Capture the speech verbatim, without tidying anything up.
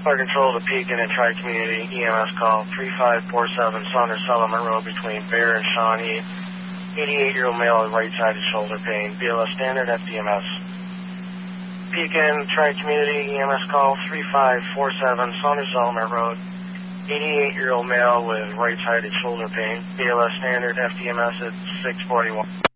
Fire control to Pekin and Tri-Community E M S call three five four seven Saunders Settlement Road between Bear and Shawnee. eighty-eight-year-old male with right-sided shoulder pain. B L S standard F D M S. Pekin Tri-Community E M S call three five four seven Saunders Settlement Road. eighty-eight-year-old male with right-sided shoulder pain. B L S standard F D M S at six forty-one.